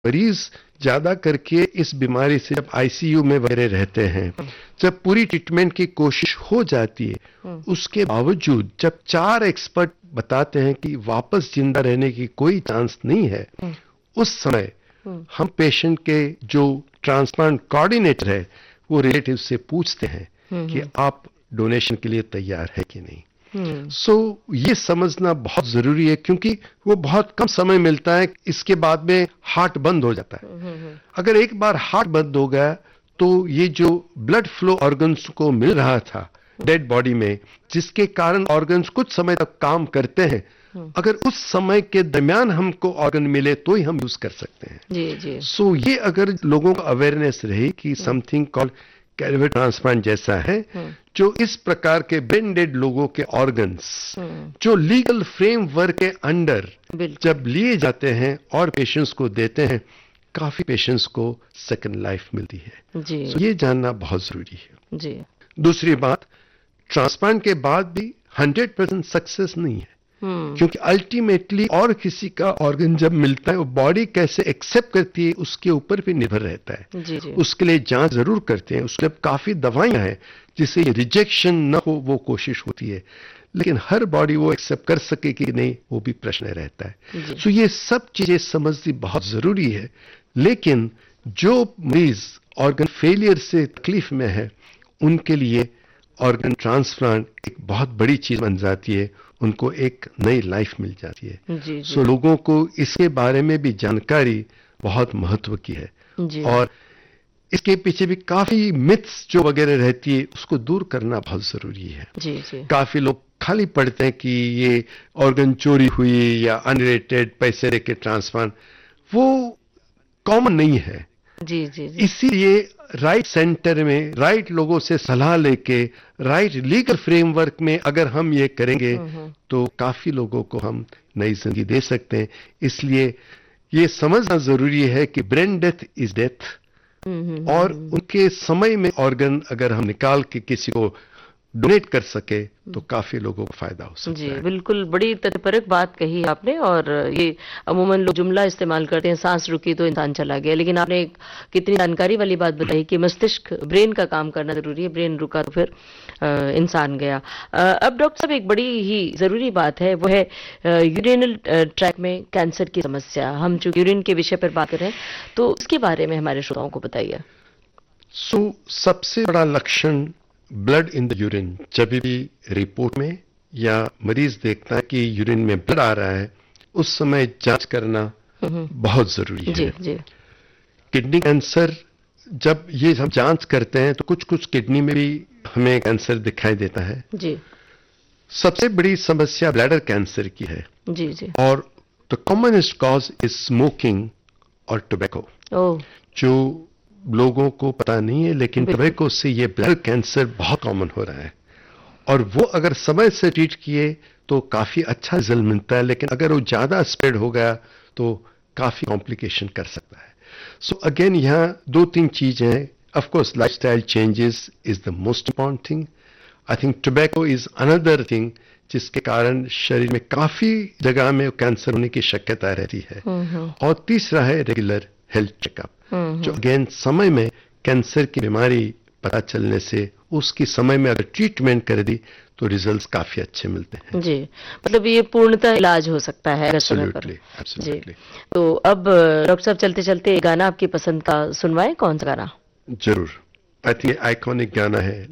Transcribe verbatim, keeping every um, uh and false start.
मरीज ज्यादा करके इस बीमारी से जब आईसीयू में वगैरह रहते हैं, जब पूरी ट्रीटमेंट की कोशिश हो जाती है, उसके बावजूद जब चार एक्सपर्ट बताते हैं कि वापस जिंदा रहने की कोई चांस नहीं है, उस समय हम पेशेंट के जो ट्रांसप्लांट कोऑर्डिनेटर है वो रिलेटिव से पूछते हैं कि आप डोनेशन के लिए तैयार है कि नहीं। सो so, ये समझना बहुत जरूरी है क्योंकि वो बहुत कम समय मिलता है, इसके बाद में हार्ट बंद हो जाता है। अगर एक बार हार्ट बंद हो गया तो ये जो ब्लड फ्लो ऑर्गन्स को मिल रहा था डेड बॉडी में, जिसके कारण ऑर्गन्स कुछ समय तक काम करते हैं, अगर उस समय के दरमियान हमको ऑर्गन मिले तो ही हम यूज कर सकते हैं। जी जी। सो so, ये अगर लोगों को अवेयरनेस रहे कि समथिंग कॉल्ड कैडेवर ट्रांसप्लांट जैसा है, जो इस प्रकार के ब्रेन डेड लोगों के ऑर्गन्स जो लीगल फ्रेमवर्क के अंडर जब लिए जाते हैं और पेशेंट्स को देते हैं, काफी पेशेंट्स को सेकंड लाइफ मिलती है। जी। so, ये जानना बहुत जरूरी है। जी। दूसरी बात, ट्रांसप्लांट के बाद भी हंड्रेड परसेंट सक्सेस नहीं है, क्योंकि अल्टीमेटली और किसी का ऑर्गन जब मिलता है वो बॉडी कैसे एक्सेप्ट करती है उसके ऊपर भी निर्भर रहता है। जी जी। उसके लिए जांच जरूर करते हैं, उसके लिए काफी दवाइयां हैं जिससे रिजेक्शन न हो वो कोशिश होती है, लेकिन हर बॉडी वो एक्सेप्ट कर सके कि नहीं वो भी प्रश्न रहता है। सो so ये सब चीजें समझनी बहुत जरूरी है। लेकिन जो मरीज ऑर्गन फेलियर से तकलीफ में है उनके लिए ऑर्गन ट्रांसप्लांट एक बहुत बड़ी चीज बन जाती है, उनको एक नई लाइफ मिल जाती है। जी जी। सो लोगों को इसके बारे में भी जानकारी बहुत महत्व की है जी। और इसके पीछे भी काफी मिथ्स जो वगैरह रहती है उसको दूर करना बहुत जरूरी है। जी जी। काफी लोग खाली पढ़ते हैं कि ये ऑर्गन चोरी हुई या अनरिलेटेड पैसे देके ट्रांसप्लांट, वो कॉमन नहीं है। जी जी जी। इसीलिए राइट सेंटर में राइट लोगों से सलाह लेके राइट लीगल फ्रेमवर्क में अगर हम ये करेंगे तो काफी लोगों को हम नई जिंदगी दे सकते हैं। इसलिए ये समझना जरूरी है कि ब्रेन डेथ इज डेथ, और उनके समय में ऑर्गन अगर हम निकाल के किसी को डोनेट कर सके तो काफी लोगों को फायदा हो सकता जी, है। बिल्कुल बड़ी तथ्यपरक बात कही आपने। और ये अमूमन लोग जुमला इस्तेमाल करते हैं, सांस रुकी तो इंसान चला गया, लेकिन आपने एक कितनी जानकारी वाली बात बताई कि मस्तिष्क ब्रेन का काम करना जरूरी है, ब्रेन रुका तो फिर आ, इंसान गया। आ, अब डॉक्टर साहब एक बड़ी ही जरूरी बात है, वो है यूरिनल ट्रैक में कैंसर की समस्या। हम जो यूरिन के विषय पर बात कर रहे हैं तो इसके बारे में हमारे श्रोताओं को बताइए। सो so, सबसे बड़ा लक्षण ब्लड इन द यूरिन, जब भी रिपोर्ट में या मरीज देखता है कि यूरिन में ब्लड आ रहा है, उस समय जांच करना बहुत जरूरी है। जी जी। किडनी कैंसर जब ये हम जांच करते हैं तो कुछ कुछ किडनी में भी हमें कैंसर दिखाई देता है। जी। सबसे बड़ी समस्या ब्लैडर कैंसर की है। जी जी। और the commonest cause is smoking और टोबैको। ओह। जो लोगों को पता नहीं है, लेकिन टोबैको से ये ब्लड कैंसर बहुत कॉमन हो रहा है, और वो अगर समय से ट्रीट किए तो काफी अच्छा रिजल्ट मिलता है, लेकिन अगर वो ज्यादा स्प्रेड हो गया तो काफी कॉम्प्लिकेशन कर सकता है। सो अगेन यहाँ दो तीन चीजें हैं। Of course lifestyle changes is the most important thing. I think tobacco is another thing जिसके कारण शरीर में काफी जगह में कैंसर होने की शक्यता रहती है। और तीसरा है रेगुलर हेल्थ चेकअप, जो अगेन समय में कैंसर की बीमारी पता चलने से उसकी समय में अगर ट्रीटमेंट कर दी तो रिजल्ट्स काफी अच्छे मिलते हैं। जी, मतलब ये पूर्णतः इलाज हो सकता है समय पर। Absolutely, absolutely. तो अब डॉक्टर साहब चलते चलते गाना आपकी पसंद का सुनवाएं, कौन सा गाना? जरूर। आई थिंक आइकॉनिक गाना है